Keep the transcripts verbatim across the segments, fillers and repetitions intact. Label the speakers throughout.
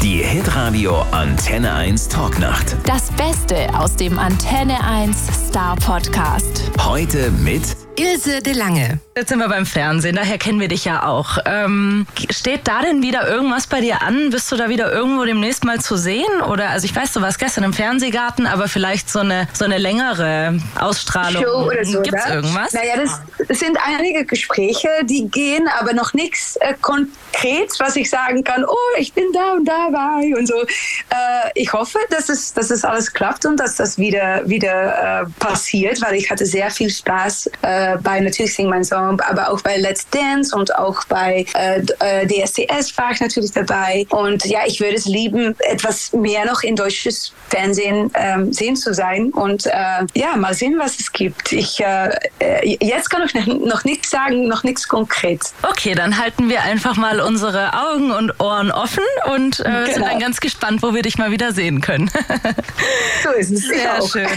Speaker 1: Die Hitradio Antenne eins Talknacht.
Speaker 2: Das Beste aus dem Antenne eins Star Podcast.
Speaker 1: Heute mit
Speaker 3: Ilse de Lange.
Speaker 4: Jetzt sind wir beim Fernsehen, daher kennen wir dich ja auch. Ähm, steht da denn wieder irgendwas bei dir an? Bist du da wieder irgendwo demnächst mal zu sehen? Oder, also ich weiß, du warst gestern im Fernsehgarten, aber vielleicht so eine, so eine längere Ausstrahlung.
Speaker 5: Show oder so,
Speaker 4: Gibt's
Speaker 5: oder?
Speaker 4: irgendwas?
Speaker 5: Naja, das, das sind einige Gespräche, die gehen, aber noch nichts äh, konkret, was ich sagen kann, oh, ich bin da und dabei und so. Äh, ich hoffe, dass es, dass es alles klappt und dass das wieder, wieder äh, passiert, weil ich hatte sehr viel Spaß äh, bei natürlich Sing Mein Song, aber auch bei Let's Dance und auch bei äh, D S D S war ich natürlich dabei. Und ja, ich würde es lieben, etwas mehr noch in deutsches Fernsehen ähm, sehen zu sein und äh, ja, mal sehen, was es gibt. Ich, äh, jetzt kann ich noch nichts sagen, noch nichts konkret.
Speaker 4: Okay, dann halten wir einfach mal unsere Augen und Ohren offen und äh, genau. sind dann ganz gespannt, wo wir dich mal wieder sehen können.
Speaker 5: So ist es.
Speaker 4: Sehr schön.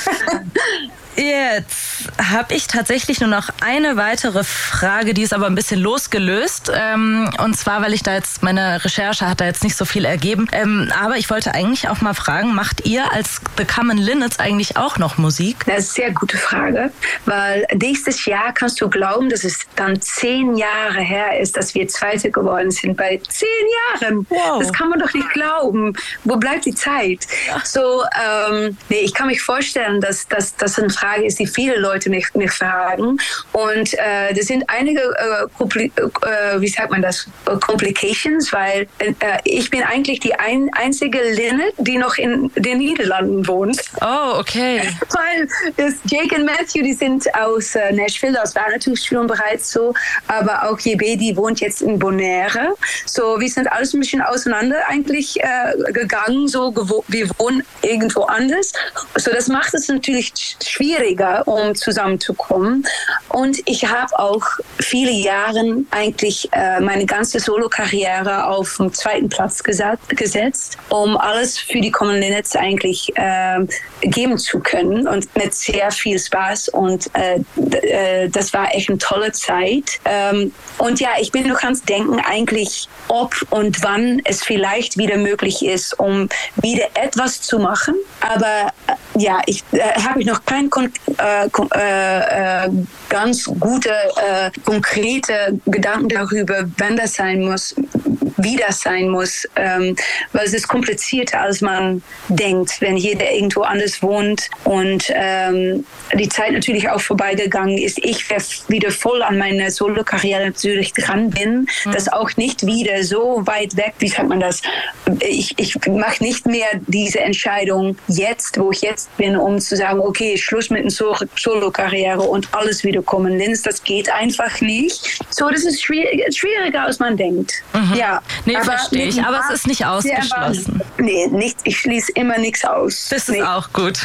Speaker 4: Jetzt habe ich tatsächlich nur noch eine weitere Frage, die ist aber ein bisschen losgelöst. Ähm, und zwar, weil ich da jetzt, meine Recherche hat da jetzt nicht so viel ergeben. Ähm, aber ich wollte eigentlich auch mal fragen, macht ihr als The Common Linnets eigentlich auch noch Musik?
Speaker 5: Das ist eine sehr gute Frage, weil nächstes Jahr kannst du glauben, dass es dann zehn Jahre her ist, dass wir Zweite geworden sind. Bei zehn Jahren. Wow. Das kann man doch nicht glauben. Wo bleibt die Zeit? Ja. So, ähm, nee, ich kann mich vorstellen, dass das eine Frage ist, die viele Leute mich, mich fragen. Und äh, das sind einige, äh, kompli- äh, wie sagt man das, Complications, weil äh, ich bin eigentlich die ein, einzige Linnet, die noch in den Niederlanden wohnt.
Speaker 4: Oh, okay.
Speaker 5: Weil das Jake und Matthew, die sind aus äh, Nashville, das war natürlich schon bereits so, aber auch J B, die wohnt jetzt in Bonaire. So, wir sind alles ein bisschen auseinander eigentlich äh, gegangen, so gewo- wir wohnen irgendwo anders. So, das macht es natürlich schwieriger, um zusammenzukommen. Und ich habe auch viele Jahre eigentlich äh, meine ganze Solo-Karriere auf den zweiten Platz gesa- gesetzt, um alles für die Common Linnets eigentlich äh, geben zu können und mit sehr viel Spaß. Und äh, d- äh, das war echt eine tolle Zeit. Ähm, und ja, ich bin noch ganz denken eigentlich, ob und wann es vielleicht wieder möglich ist, um wieder etwas zu machen. Aber äh, ja, ich äh, habe ich noch kein kon- äh, kon- äh, äh, ganz gute, äh, konkrete Gedanken darüber, wann das sein muss, wie das sein muss, ähm, weil es ist komplizierter, als man denkt, wenn jeder irgendwo anders wohnt und ähm, die Zeit natürlich auch vorbeigegangen ist. Ich wieder voll an meiner Solo-Karriere natürlich dran bin, mhm. das auch nicht wieder so weit weg, wie sagt man das, ich, ich mache nicht mehr diese Entscheidung jetzt, wo ich jetzt bin, um zu sagen, okay, Schluss mit der Solo-Karriere und alles wieder kommen. Das geht einfach nicht. So, das ist schwierig, schwieriger, als man denkt.
Speaker 4: Mhm.
Speaker 5: Ja.
Speaker 4: Nee, verstehe ich. Aber es ist nicht ausgeschlossen.
Speaker 5: Nee, nicht, ich schließe immer nichts aus.
Speaker 4: Das
Speaker 5: nee.
Speaker 4: ist auch gut.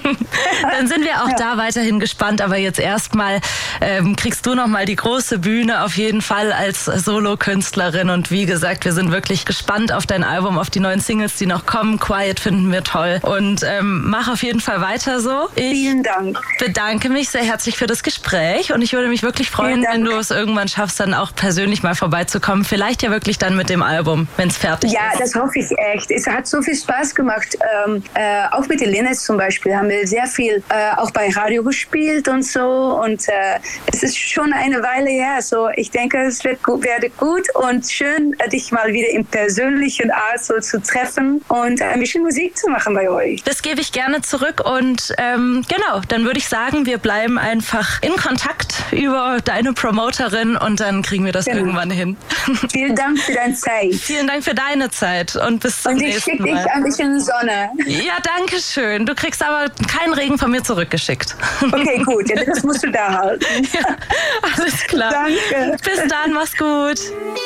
Speaker 4: Dann sind wir auch ja. da weiterhin gespannt. Aber jetzt erstmal ähm, kriegst du noch mal die große Bühne auf jeden Fall als Solokünstlerin. Und wie gesagt, wir sind wirklich gespannt auf dein Album, auf die neuen Singles, die noch kommen. Quiet finden wir toll. Und ähm, mach auf jeden Fall weiter so. Ich
Speaker 5: Vielen Dank.
Speaker 4: bedanke mich sehr herzlich für das Gespräch. Und ich würde mich wirklich freuen, wenn du es irgendwann schaffst, dann auch persönlich mal vorbeizukommen. Vielleicht ja wirklich dann mit dem Album, wenn es fertig
Speaker 5: ja,
Speaker 4: ist.
Speaker 5: Ja, das hoffe ich echt. Es hat so viel Spaß gemacht. Ähm, äh, auch mit den Linnets zum Beispiel haben wir sehr viel äh, auch bei Radio gespielt und so. Und äh, es ist schon eine Weile her. So, ich denke, es wird gut, werde gut und schön, dich mal wieder in persönlichen Art so zu treffen und ein bisschen Musik zu machen bei euch.
Speaker 4: Das gebe ich gerne zurück und ähm, genau, dann würde ich sagen, wir bleiben einfach in Kontakt über deine Promoterin und dann kriegen wir das genau. irgendwann hin.
Speaker 5: Vielen Dank für deine Zeit.
Speaker 4: Vielen Dank für deine Zeit und bis zum
Speaker 5: und
Speaker 4: nächsten Mal.
Speaker 5: Und ich schicke dich ein bisschen Sonne.
Speaker 4: Ja, danke schön. Du kriegst aber keinen Regen von mir zurückgeschickt.
Speaker 5: Okay, gut. Ja, das musst du da halten.
Speaker 4: Ja, alles klar.
Speaker 5: Danke.
Speaker 4: Bis dann, mach's gut.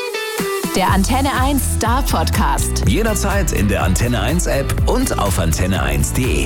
Speaker 2: Der Antenne eins Star Podcast.
Speaker 1: Jederzeit in der Antenne eins App und auf antenne eins punkt de.